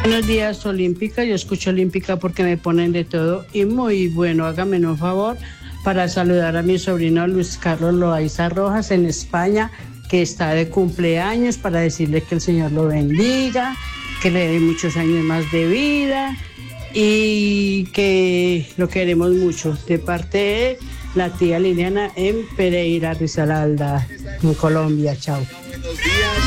Buenos días, Olímpica. Yo escucho Olímpica porque me ponen de todo. Y muy bueno, hágame un favor para saludar a mi sobrino Luis Carlos Loaiza Rojas en España, que está de cumpleaños, para decirle que el Señor lo bendiga, que le dé muchos años más de vida y que lo queremos mucho. De parte de la tía Liliana en Pereira, Risaralda, en Colombia. Chao.